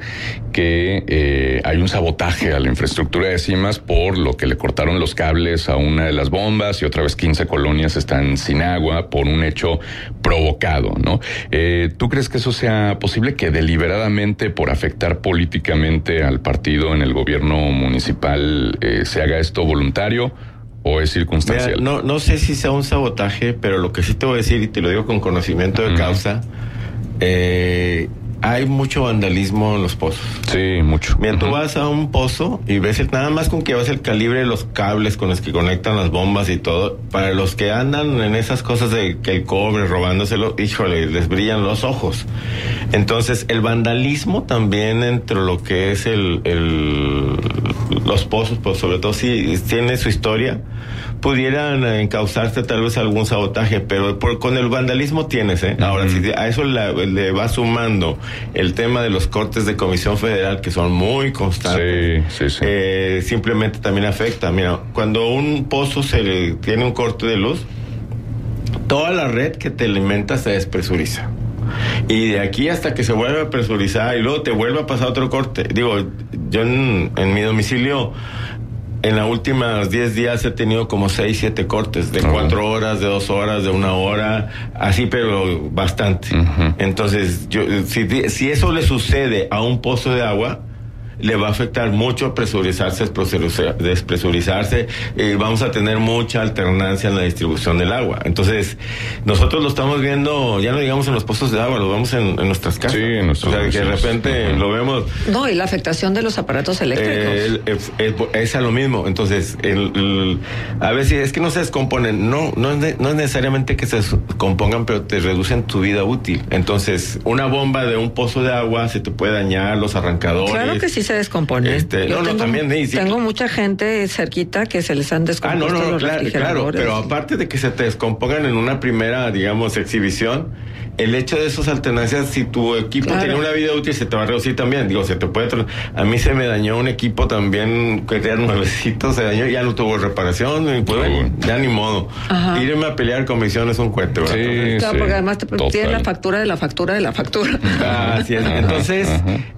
que hay un sabotaje a la infraestructura de CIMAS por lo que le cortaron los cables a una de las bombas, y otra vez 15 colonias están sin agua por un hecho provocado, ¿no? ¿Tú crees que eso sea posible, que deliberadamente, por afectar políticamente al partido en el gobierno municipal, se haga esto voluntario o es circunstancial? Mira, no sé si sea un sabotaje, pero lo que sí te voy a decir, y te lo digo con conocimiento de causa, hay mucho vandalismo en los pozos. Sí, mucho. Mira, tú vas a un pozo y ves nada más con que ves el calibre de los cables con los que conectan las bombas y todo. Para los que andan en esas cosas de que el cobre robándoselo, híjole, les brillan los ojos. Entonces, el vandalismo también entre lo que es los pozos, pues sobre todo si tiene su historia, pudieran encauzarse tal vez algún sabotaje, pero con el vandalismo tienes, Ahora, si a eso le va sumando el tema de los cortes de Comisión Federal, que son muy constantes, simplemente también afecta. Mira, cuando un pozo tiene un corte de luz, toda la red que te alimenta se despresuriza. Y de aquí hasta que se vuelve a presurizar y luego te vuelve a pasar otro corte. Digo, yo en mi domicilio, en los últimos 10 días he tenido como 6, 7 cortes, de 4 horas, de 2 horas, de 1 hora, así, pero bastante. Entonces, si eso le sucede a un pozo de agua, le va a afectar mucho despresurizarse, vamos a tener mucha alternancia en la distribución del agua. Entonces, nosotros lo estamos viendo, ya no digamos en los pozos de agua, lo vemos en nuestras casas. Sí, en nuestros que de repente lo vemos. No, y la afectación de los aparatos eléctricos. Es a lo mismo. Entonces, a veces es que no se descomponen. No es necesariamente que se descompongan, pero te reducen tu vida útil. Entonces, una bomba de un pozo de agua se te puede dañar, los arrancadores. Claro que sí se descompone. Tengo mucha gente cerquita que se les han descompuesto los refrigeradores. Pero aparte de que se te descompongan en una primera, digamos, exhibición, el hecho de esas alternancias, si tu equipo tiene una vida útil, se te va a reducir también. Digo, se te puede... A mí se me dañó un equipo también, que era nuevecito, se dañó, ya no tuvo reparación, y pues ya ni modo. Irme a pelear comisión es un cuento, ¿verdad? Claro, porque además tienes la factura de la factura de la factura. Así es. Entonces,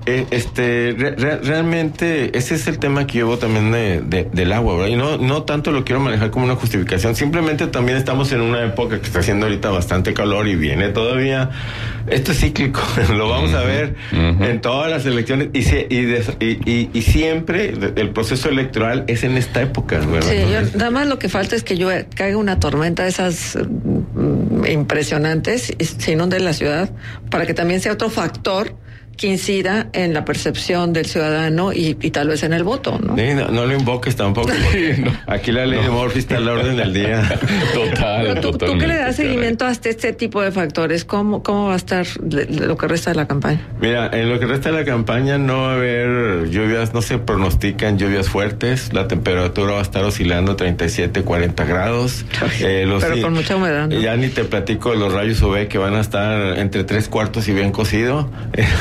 realmente, ese es el tema que llevo también del agua, ¿verdad? Y no tanto lo quiero manejar como una justificación, simplemente también estamos en una época que está haciendo ahorita bastante calor y viene todavía. Esto es cíclico, lo vamos a ver en todas las elecciones y siempre el proceso electoral es en esta época, ¿verdad? Sí, nada más lo que falta es que caiga una tormenta de esas impresionantes y se inunde la ciudad, para que también sea otro factor que incida en la percepción del ciudadano y tal vez en el voto, ¿no? Sí, no lo invoques tampoco. Aquí la ley de Murphy está a la orden del día. Pero tú que le das seguimiento a este tipo de factores, ¿cómo va a estar lo que resta de la campaña? Mira, en lo que resta de la campaña no va a haber lluvias, no se pronostican lluvias fuertes, la temperatura va a estar oscilando 37, 40 grados. Pero con mucha humedad, ¿no? Ya ni te platico de los rayos UV que van a estar entre 3/4 y bien cocido.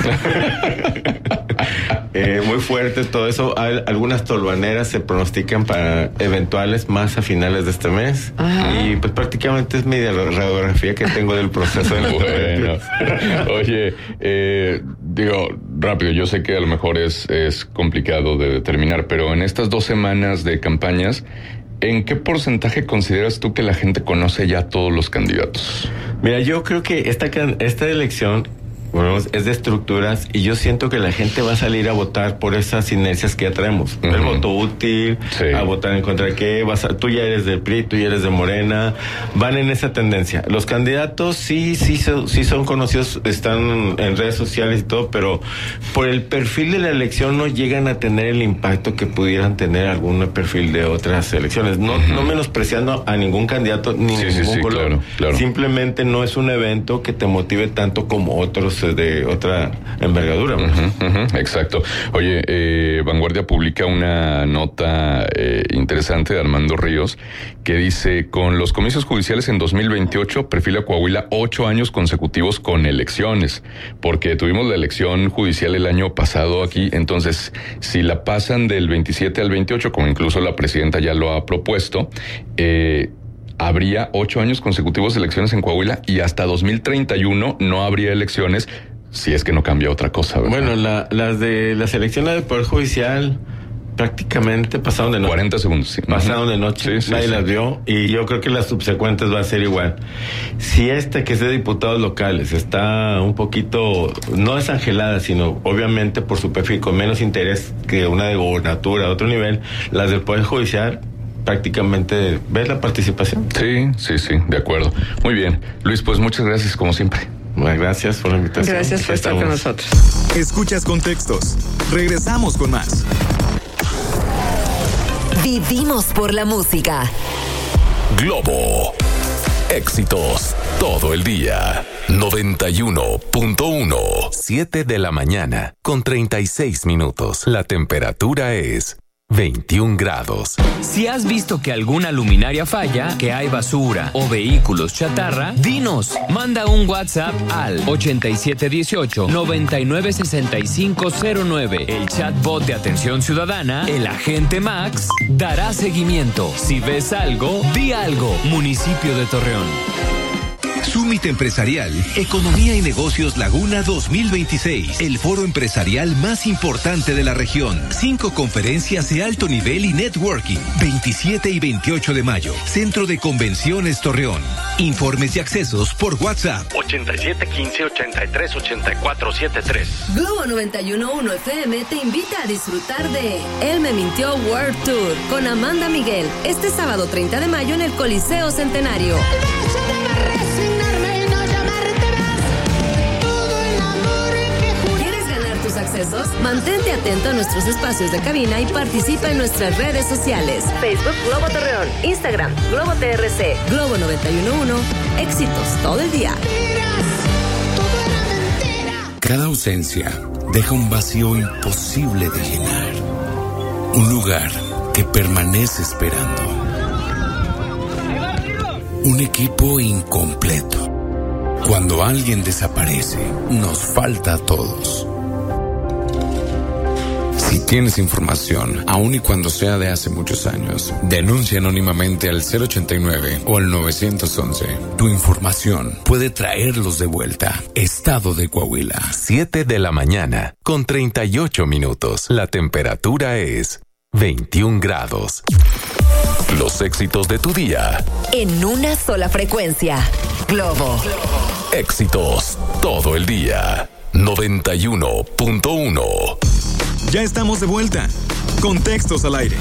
Muy fuertes todo eso. Algunas tolvaneras se pronostican para eventuales más a finales de este mes. Y pues prácticamente es mi radiografía que tengo del proceso del bueno. Oye, digo rápido, yo sé que a lo mejor es complicado de determinar, pero en estas 2 semanas de campañas, ¿en qué porcentaje consideras tú que la gente conoce ya todos los candidatos? Mira, yo creo que esta elección, bueno, es de estructuras y yo siento que la gente va a salir a votar por esas inercias que ya traemos. El voto útil, a votar en contra de qué, tú ya eres del PRI, tú ya eres de Morena, van en esa tendencia. Los candidatos sí son conocidos, están en redes sociales y todo, pero por el perfil de la elección no llegan a tener el impacto que pudieran tener algún perfil de otras elecciones. No menospreciando a ningún candidato ni ningún color. Claro. Simplemente no es un evento que te motive tanto como otros de otra envergadura. Exacto. Oye, Vanguardia publica una nota interesante de Armando Ríos que dice: con los comicios judiciales en 2028 perfila Coahuila 8 años consecutivos con elecciones, porque tuvimos la elección judicial el año pasado aquí. Entonces, si la pasan del 27 al 28, como incluso la presidenta ya lo ha propuesto, habría 8 años consecutivos de elecciones en Coahuila y hasta 2031 no habría elecciones si es que no cambia otra cosa, ¿verdad? Bueno, las elecciones del Poder Judicial prácticamente pasaron de noche. 40 segundos, sí. Pasaron de noche, nadie las vio, y yo creo que las subsecuentes va a ser igual. Si que es de diputados locales está un poquito, no desangelada, sino obviamente por su perfil con menos interés que una de gobernatura a otro nivel, las del Poder Judicial prácticamente ves la participación. Sí, de acuerdo. Muy bien. Luis, pues muchas gracias como siempre. Gracias por la invitación. Gracias por estar con nosotros. Escuchas Contextos. Regresamos con más. Vivimos por la música. Globo. Éxitos todo el día. 91.1. 7 de la mañana, con 36 minutos. La temperatura es 21 grados. Si has visto que alguna luminaria falla, que hay basura o vehículos chatarra, dinos. Manda un WhatsApp al 8718-996509. El chatbot de Atención Ciudadana, el agente Max, dará seguimiento. Si ves algo, di algo. Municipio de Torreón. Summit Empresarial, Economía y Negocios Laguna 2026, el foro empresarial más importante de la región. 5 conferencias de alto nivel y networking, 27 y 28 de mayo, Centro de Convenciones Torreón. Informes y accesos por WhatsApp. 8715-838473. Globo 91.1 FM te invita a disfrutar de Él me mintió World Tour con Amanda Miguel, este sábado 30 de mayo en el Coliseo Centenario. Accesos, mantente atento a nuestros espacios de cabina y participa en nuestras redes sociales. Facebook Globo Torreón, Instagram Globo TRC, Globo 91.1, éxitos todo el día. Cada ausencia deja un vacío imposible de llenar. Un lugar que permanece esperando. Un equipo incompleto. Cuando alguien desaparece, nos falta a todos. Si tienes información, aun y cuando sea de hace muchos años, denuncia anónimamente al 089 o al 911. Tu información puede traerlos de vuelta. Estado de Coahuila. 7 de la mañana, con 38 minutos. La temperatura es 21 grados. Los éxitos de tu día. En una sola frecuencia. Globo. Éxitos todo el día. 91.1. Ya estamos de vuelta. Contextos al aire.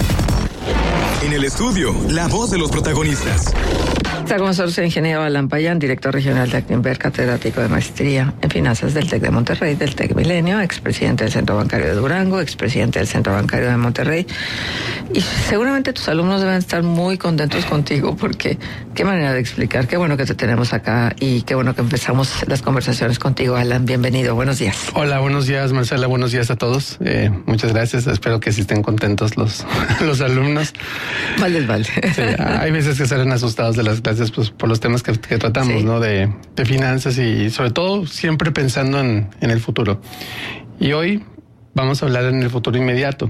En el estudio, la voz de los protagonistas. Está con nosotros el ingeniero Alan Payán, director regional de Actinver, catedrático de maestría en finanzas del TEC de Monterrey, del TEC Milenio, expresidente del Centro Bancario de Durango, expresidente del Centro Bancario de Monterrey. Y seguramente tus alumnos deben estar muy contentos contigo porque qué manera de explicar. Qué bueno que te tenemos acá y qué bueno que empezamos las conversaciones contigo, Alan. Bienvenido, buenos días. Hola, buenos días, Marcela, buenos días a todos. Muchas gracias, espero que sí estén contentos los alumnos. Vale. Sí, hay veces que salen asustados de las clases pues, por los temas que tratamos, sí, ¿no? De finanzas y sobre todo siempre pensando en el futuro. Y hoy vamos a hablar en el futuro inmediato.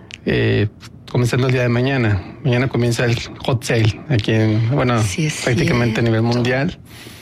Comenzando el día de mañana. Mañana comienza el hot sale aquí prácticamente a nivel mundial.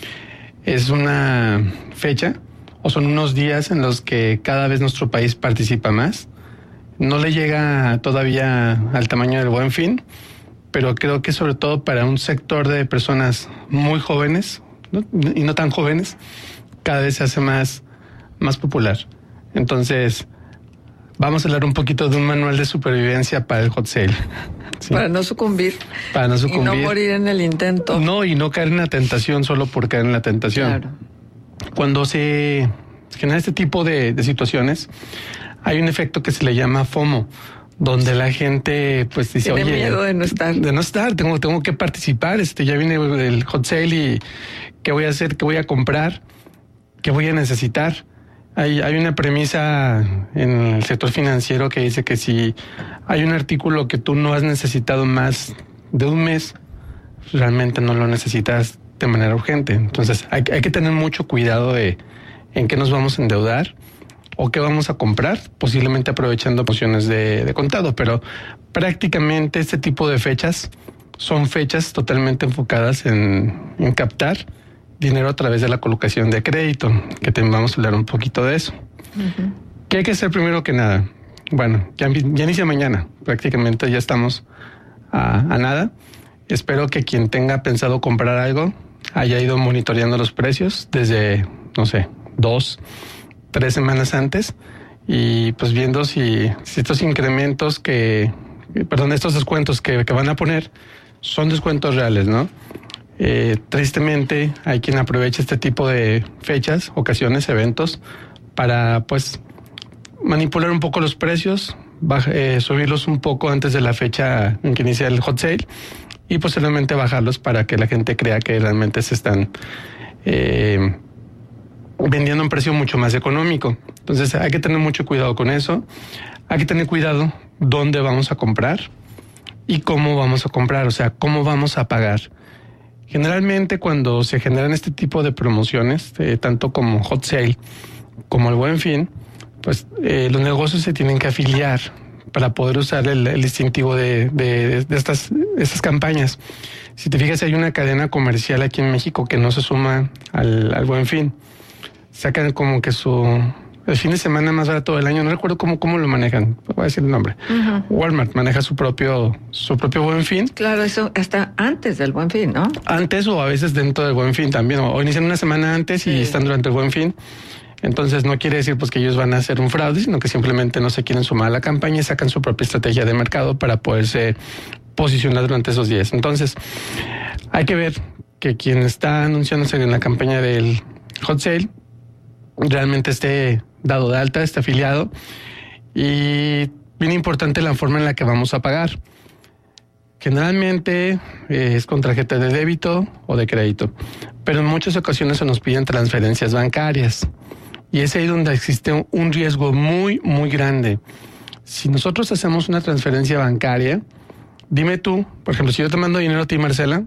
Es una fecha o son unos días en los que cada vez nuestro país participa más. No le llega todavía al tamaño del Buen Fin, pero creo que sobre todo para un sector de personas muy jóvenes, ¿no? Y no tan jóvenes, cada vez se hace más popular. Entonces, vamos a hablar un poquito de un manual de supervivencia para el hot sale. ¿Sí? Para no sucumbir. Y no morir en el intento. No, y no caer en la tentación solo por caer en la tentación. Claro. Cuando se genera este tipo de situaciones, hay un efecto que se le llama FOMO, donde la gente pues dice, tiene miedo de no estar. Tengo que participar, ya viene el hot sale y ¿qué voy a hacer? ¿Qué voy a comprar? ¿Qué voy a necesitar? Hay una premisa en el sector financiero que dice que si hay un artículo que tú no has necesitado más de un mes, realmente no lo necesitas de manera urgente. Entonces hay que tener mucho cuidado de en qué nos vamos a endeudar o qué vamos a comprar, posiblemente aprovechando opciones de contado, pero prácticamente este tipo de fechas son fechas totalmente enfocadas en captar dinero a través de la colocación de crédito, que vamos a hablar un poquito de eso. Uh-huh. ¿Qué hay que hacer primero que nada? Bueno, ya inicia mañana, prácticamente ya estamos a nada. Espero que quien tenga pensado comprar algo haya ido monitoreando los precios desde, 2-3 semanas antes y pues viendo si estos incrementos estos descuentos que van a poner son descuentos reales, ¿no? Tristemente hay quien aprovecha este tipo de fechas, ocasiones, eventos para pues manipular un poco los precios, subirlos un poco antes de la fecha en que inicia el hot sale y posteriormente bajarlos para que la gente crea que realmente se están vendiendo a un precio mucho más económico. Entonces hay que tener mucho cuidado con eso. Hay que tener cuidado dónde vamos a comprar y cómo vamos a comprar, o sea, cómo vamos a pagar. Generalmente cuando se generan este tipo de promociones, tanto como hot sale como el Buen Fin, pues los negocios se tienen que afiliar para poder usar el distintivo de estas campañas. Si te fijas, hay una cadena comercial aquí en México que no se suma al Buen Fin. Sacan como que el fin de semana más barato del año, no recuerdo cómo lo manejan, voy a decir el nombre. Uh-huh. Walmart maneja su propio Buen Fin. Claro, eso hasta antes del Buen Fin, ¿no? Antes o a veces dentro del Buen Fin también, o inician una semana antes y están durante el Buen Fin. Entonces no quiere decir pues que ellos van a hacer un fraude, sino que simplemente no se quieren sumar a la campaña y sacan su propia estrategia de mercado para poderse posicionar durante esos días. Entonces hay que ver que quien está anunciándose en la campaña del hot sale realmente esté dado de alta, esté afiliado, y bien importante la forma en la que vamos a pagar. Generalmente es con tarjeta de débito o de crédito, pero en muchas ocasiones se nos piden transferencias bancarias y es ahí donde existe un riesgo muy, muy grande. Si nosotros hacemos una transferencia bancaria, dime tú, por ejemplo, si yo te mando dinero a ti, Marcela,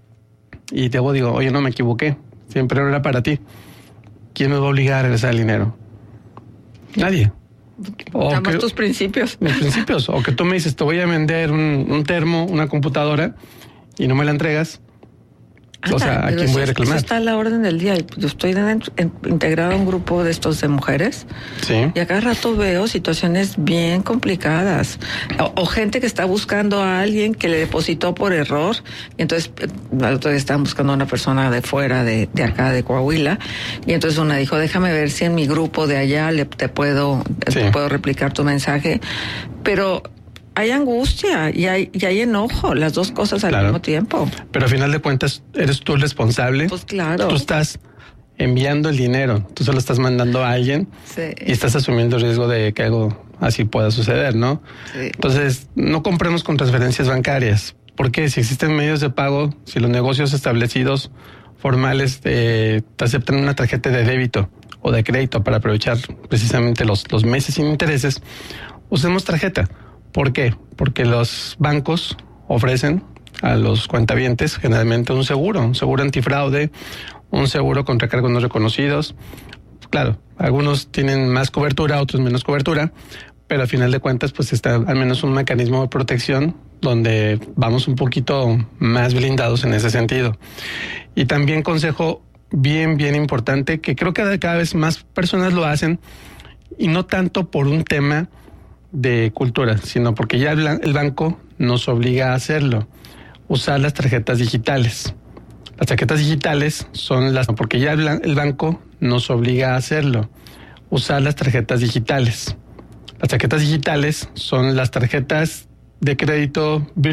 y te digo, oye, no me equivoqué, siempre no era para ti, ¿quién me va a obligar a regresar el dinero? Nadie. Damos tus principios. Mis principios. O que tú me dices, te voy a vender un termo, una computadora, y no me la entregas. O sea, ¿a quién voy a reclamar? Eso está a la orden del día. Yo estoy integrado a un grupo de estos de mujeres. Sí. Y a cada rato veo situaciones bien complicadas. O gente que está buscando a alguien que le depositó por error. Y entonces, al otro día estaban buscando a una persona de fuera, de acá, de Coahuila. Y entonces una dijo, déjame ver si en mi grupo de allá te puedo replicar tu mensaje. Pero hay angustia y hay enojo, las dos cosas al mismo tiempo. Pero a final de cuentas, eres tú el responsable. Pues claro. Tú estás enviando el dinero, tú se lo estás mandando a alguien y estás asumiendo el riesgo de que algo así pueda suceder, ¿no? Sí. Entonces, no compremos con transferencias bancarias, porque si existen medios de pago, si los negocios establecidos formales te aceptan una tarjeta de débito o de crédito para aprovechar precisamente los meses sin intereses, usemos tarjeta. ¿Por qué? Porque los bancos ofrecen a los cuentavientes generalmente un seguro antifraude, un seguro contra cargos no reconocidos. Claro, algunos tienen más cobertura, otros menos cobertura, pero al final de cuentas pues está al menos un mecanismo de protección donde vamos un poquito más blindados en ese sentido. Y también consejo bien importante, que creo que cada vez más personas lo hacen, y no tanto por un tema de cultura, sino porque ya el banco nos obliga a hacerlo, usar las tarjetas digitales. Las tarjetas digitales porque ya el banco nos obliga a hacerlo, usar las tarjetas digitales. Las tarjetas digitales son las tarjetas de crédito